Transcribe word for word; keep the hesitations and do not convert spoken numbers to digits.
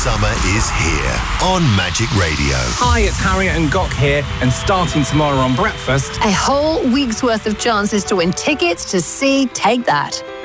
summer is here on Magic Radio. Hi, it's Harriet and Gok here, and starting tomorrow on Breakfast, a whole week's worth of chances to win tickets to see Take That.